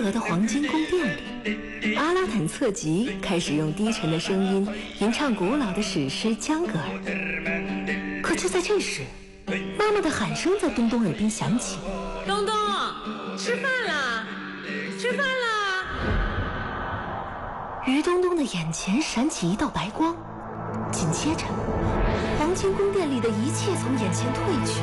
河的黄金宫殿里，阿拉坦策吉开始用低沉的声音吟唱古老的史诗《江格尔》。可就在这时，妈妈的喊声在东东耳边响起：“ 东东，吃饭啦！吃饭啦！” 于东东的眼前闪起一道白光，紧接着，黄金宫殿里的一切从眼前褪去。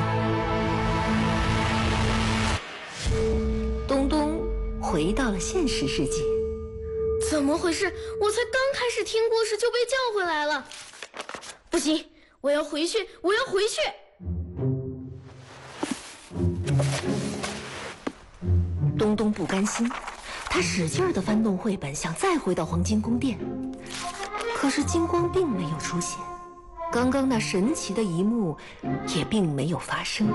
东东回到了现实世界。 怎么回事？我才刚开始听故事就被叫回来了。不行，我要回去，我要回去！ 东东不甘心，他使劲地翻动绘本，想再回到黄金宫殿。可是金光并没有出现，刚刚那神奇的一幕也并没有发生。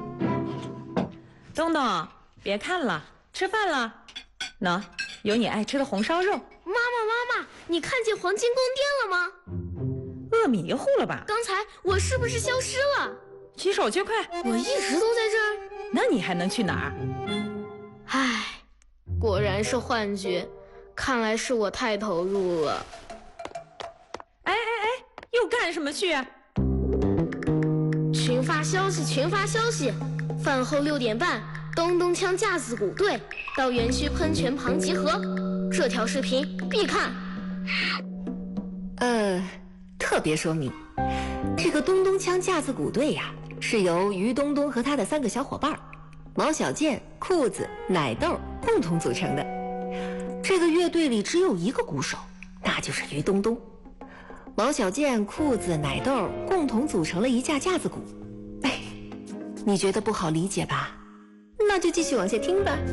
东东，别看了，吃饭了。喏，有你爱吃的红烧肉。 妈妈，你看见黄金宫殿了吗？ 饿迷糊了吧？ 刚才我是不是消失了？ 洗手去，快！ 我一直都在这儿。 那你还能去哪儿？ 唉，果然是幻觉，看来是我太投入了。 哎，又干什么去？ 群发消息！饭后6点半，东东锵架子鼓队到园区喷泉旁集合。这条视频必看。 特别说明，这个东东锵架子鼓队呀，是由于东东和他的3个小伙伴毛小健、裤子、奶豆共同组成的。这个乐队里只有一个鼓手，那就是于东东。毛小健、裤子、奶豆共同组成了一架架子鼓。你觉得不好理解吧？那就继续往下听吧。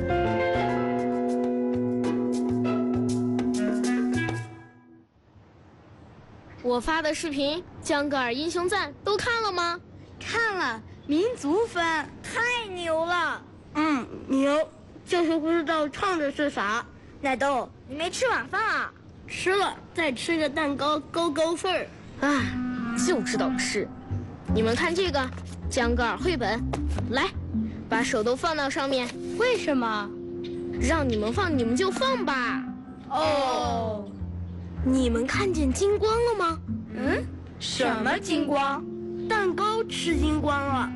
我发的视频《江格尔英雄赞》都看了吗？ 看了，民族风太牛了。牛，就是不知道唱的是啥。奶豆，你没吃晚饭啊？吃了，再吃个蛋糕勾勾份儿。 啊，就知道吃。你们看这个江格尔绘本，来，把手都放到上面。 为什么？ 让你们放你们就放吧。 哦。 你们看见金光了吗？ 什么金光？蛋糕吃金光了。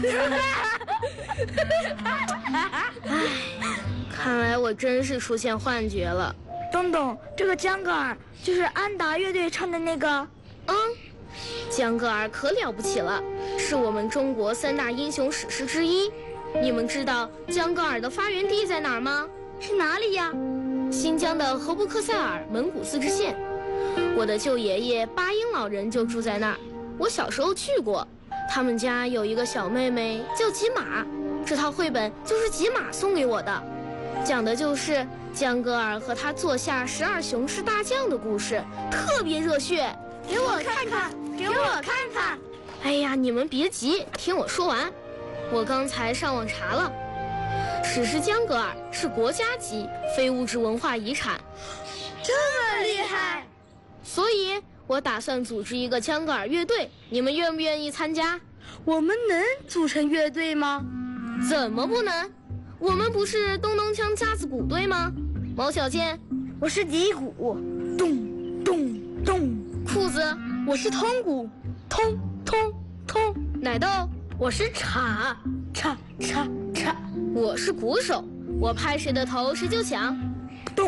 看来我真是出现幻觉了。 东东，这个江格尔就是安达乐队唱的那个？ 江格尔可了不起了，是我们中国3大英雄史诗之一。你们知道江格尔的发源地在哪儿吗？ 是哪里呀？ 新疆的和布克塞尔蒙古自治县。我的舅爷爷巴音老人就住在那儿，我小时候去过。他们家有一个小妹妹叫吉玛，这套绘本就是吉玛送给我的，讲的就是江格尔和他座下12雄狮大将的故事，特别热血。 给我看看，给我看看。 哎呀，你们别急，听我说完。我刚才上网查了，史诗江格尔是国家级非物质文化遗产。 这么厉害！ 所以我打算组织一个江格尔乐队，你们愿不愿意参加？ 我们能组成乐队吗？ 怎么不能？我们不是东东锵架子鼓队吗？毛小健， 我是笛鼓，咚咚咚。 裤子， 我是通鼓，通通通。 奶豆， 我是镲，镲镲镲。 我是鼓手，我拍谁的头谁就响。